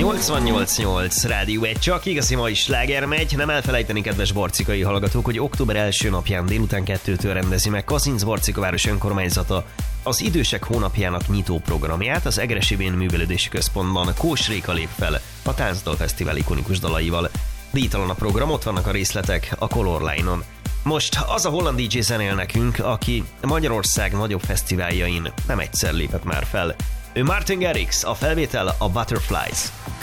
88.8 Rádió 1, csak igazi mai sláger megy. Nem elfelejteni, kedves barcikai hallgatók, hogy október első napján délután 2-től rendezi meg Kazinc-Barcika város önkormányzata az idősek hónapjának nyitó programját az Egressy Vén Művelődési Központban. Kós Réka lép fel a Táncdal Fesztivál ikonikus dalaival. Díjtalan a program, ott vannak a részletek a Color Line-on. Most az a holland DJ zenél nekünk, aki Magyarország nagyobb fesztiváljain nem egyszer lépett már fel. Ő Martin Garrix, a felvétel a Butterflies.